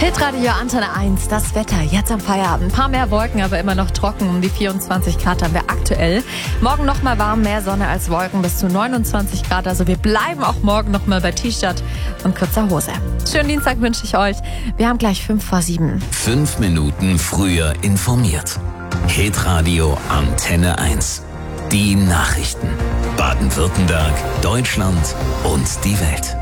Hitradio Antenne 1, das Wetter jetzt am Feierabend. Ein paar mehr Wolken, aber immer noch trocken. Um die 24 Grad haben wir aktuell. Morgen nochmal warm, mehr Sonne als Wolken, bis zu 29 Grad. Also wir bleiben auch morgen nochmal bei T-Shirt und kurzer Hose. Schönen Dienstag wünsche ich euch. Wir haben gleich 5:07. 5 Minuten früher informiert. Hitradio Antenne 1. Die Nachrichten. Baden-Württemberg, Deutschland und die Welt.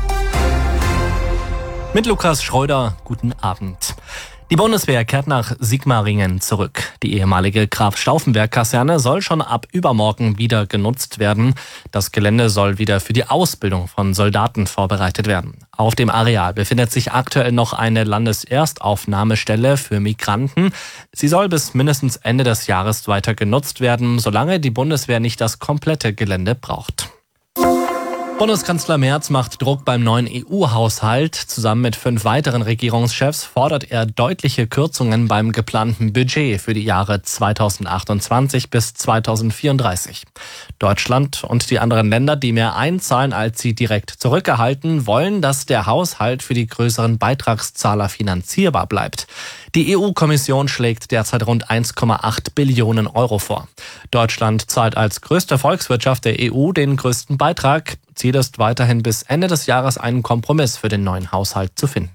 Mit Lukas Schreuder, guten Abend. Die Bundeswehr kehrt nach Sigmaringen zurück. Die ehemalige Graf-Stauffenberg-Kaserne soll schon ab übermorgen wieder genutzt werden. Das Gelände soll wieder für die Ausbildung von Soldaten vorbereitet werden. Auf dem Areal befindet sich aktuell noch eine Landeserstaufnahmestelle für Migranten. Sie soll bis mindestens Ende des Jahres weiter genutzt werden, solange die Bundeswehr nicht das komplette Gelände braucht. Bundeskanzler Merz macht Druck beim neuen EU-Haushalt. Zusammen mit 5 weiteren Regierungschefs fordert er deutliche Kürzungen beim geplanten Budget für die Jahre 2028 bis 2034. Deutschland und die anderen Länder, die mehr einzahlen, als sie direkt zurückerhalten, wollen, dass der Haushalt für die größeren Beitragszahler finanzierbar bleibt. Die EU-Kommission schlägt derzeit rund 1,8 Billionen Euro vor. Deutschland zahlt als größte Volkswirtschaft der EU den größten Beitrag. Ziel ist weiterhin bis Ende des Jahres einen Kompromiss für den neuen Haushalt zu finden.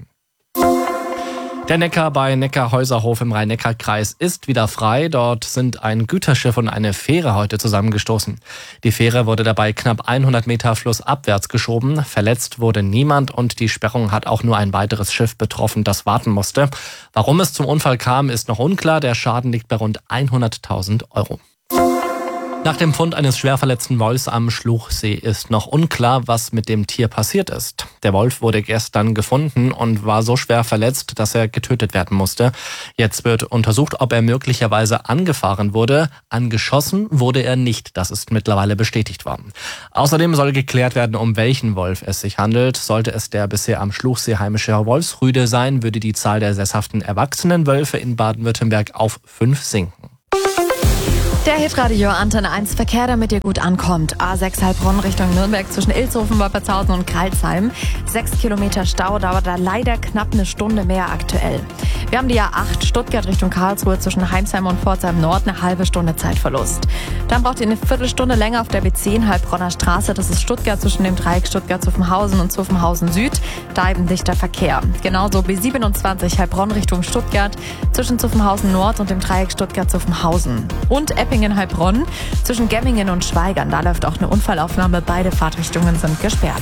Der Neckar bei Neckarhäuserhof im Rhein-Neckar-Kreis ist wieder frei. Dort sind ein Güterschiff und eine Fähre heute zusammengestoßen. Die Fähre wurde dabei knapp 100 Meter flussabwärts geschoben. Verletzt wurde niemand und die Sperrung hat auch nur ein weiteres Schiff betroffen, das warten musste. Warum es zum Unfall kam, ist noch unklar. Der Schaden liegt bei rund 100.000 Euro. Nach dem Fund eines schwer verletzten Wolfs am Schluchsee ist noch unklar, was mit dem Tier passiert ist. Der Wolf wurde gestern gefunden und war so schwer verletzt, dass er getötet werden musste. Jetzt wird untersucht, ob er möglicherweise angefahren wurde. Angeschossen wurde er nicht, das ist mittlerweile bestätigt worden. Außerdem soll geklärt werden, um welchen Wolf es sich handelt. Sollte es der bisher am Schluchsee heimische Wolfsrüde sein, würde die Zahl der sesshaften erwachsenen Wölfe in Baden-Württemberg auf 5 sinken. Der Hitradio Antenne 1 Verkehr, damit ihr gut ankommt. A6 Heilbronn Richtung Nürnberg zwischen Ilshofen, Wolpertshausen und Kralsheim. 6 Kilometer Stau, dauert da leider knapp eine Stunde mehr aktuell. Wir haben die A8 Stuttgart Richtung Karlsruhe zwischen Heimsheim und Pforzheim Nord, eine halbe Stunde Zeitverlust. Dann braucht ihr eine Viertelstunde länger auf der B10 Heilbronner Straße. Das ist Stuttgart zwischen dem Dreieck Stuttgart-Zuffenhausen und Zuffenhausen Süd. Da eben dichter Verkehr. Genauso B27 Heilbronn Richtung Stuttgart zwischen Zuffenhausen Nord und dem Dreieck Stuttgart-Zuffenhausen. Und Eppingen-Heilbronn zwischen Gemmingen und Schweigern. Da läuft auch eine Unfallaufnahme. Beide Fahrtrichtungen sind gesperrt.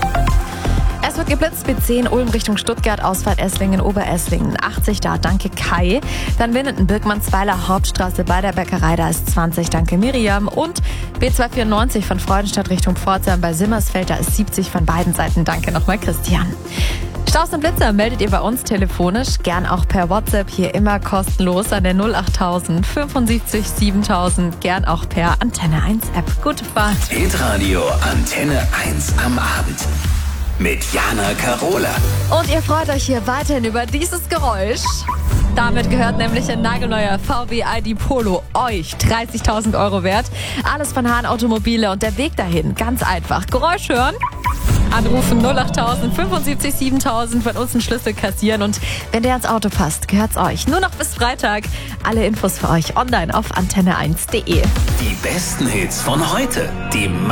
Es wird geblitzt, B10 Ulm Richtung Stuttgart, Ausfahrt Esslingen-Oberesslingen. 80 da, danke Kai. Dann Winnenden-Birkmannsweiler Hauptstraße bei der Bäckerei, da ist 20, danke Miriam. Und B294 von Freudenstadt Richtung Pforzheim bei Simmersfeld, da ist 70 von beiden Seiten, danke nochmal Christian. Staus und Blitzer meldet ihr bei uns telefonisch, gern auch per WhatsApp, hier immer kostenlos an der 08000 75 7000, gern auch per Antenne 1 App. Gute Fahrt. Hitradio Antenne 1 am Abend. Mit Jana Karola. Und ihr freut euch hier weiterhin über dieses Geräusch. Damit gehört nämlich ein nagelneuer VW ID Polo euch 30.000 Euro wert. Alles von Hahn Automobile und der Weg dahin, ganz einfach. Geräusch hören? Anrufen 08000 75 7000, von uns einen Schlüssel kassieren und wenn der ins Auto passt, gehört's euch. Nur noch bis Freitag. Alle Infos für euch online auf antenne1.de. Die besten Hits von heute. Die